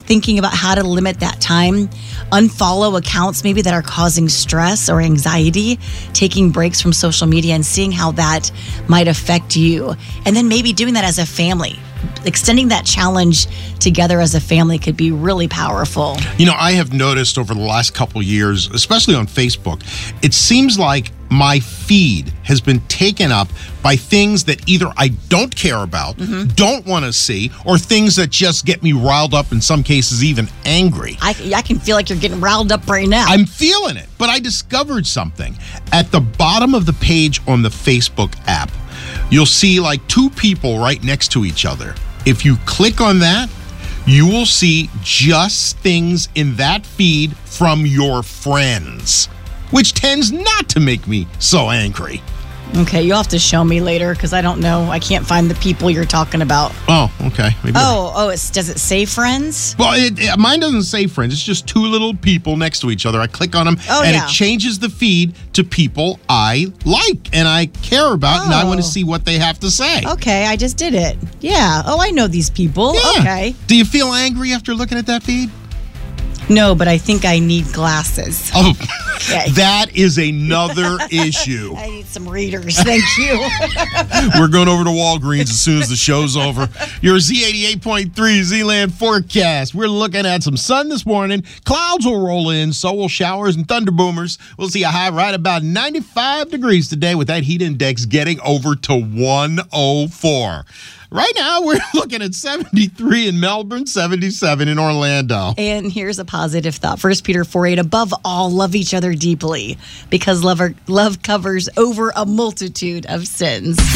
thinking about how to limit that time, unfollow accounts maybe that are causing stress or anxiety, taking breaks from social media and seeing how that might affect you. And then maybe doing that as a family. Extending that challenge together as a family could be really powerful. I have noticed over the last couple years, especially on Facebook, it seems like my feed has been taken up by things that either I don't care about, don't want to see, or things that just get me riled up, in some cases even angry. I can feel like you're getting riled up right now. I'm feeling it, but I discovered something. At the bottom of the page on the Facebook app, you'll see like two people right next to each other. If you click on that, you will see just things in that feed from your friends, which tends not to make me so angry. Okay, you'll have to show me later because I don't know. I can't find the people you're talking about. Oh, okay. Maybe Does it say friends? Well, mine doesn't say friends. It's just two little people next to each other. I click on them, it changes the feed to people I like and I care about, and I want to see what they have to say. Okay, I just did it. Yeah. Oh, I know these people. Yeah. Okay. Do you feel angry after looking at that feed? No, but I think I need glasses. Oh, okay. That is another issue. I need some readers. Thank you. We're going over to Walgreens as soon as the show's over. Your Z88.3 Z-Land forecast. We're looking at some sun this morning. Clouds will roll in, so will showers and thunder boomers. We'll see a high right about 95 degrees today with that heat index getting over to 104. Right now, we're looking at 73 in Melbourne, 77 in Orlando. And here's a positive thought. 1 Peter 4:8, above all, love each other deeply because love covers over a multitude of sins.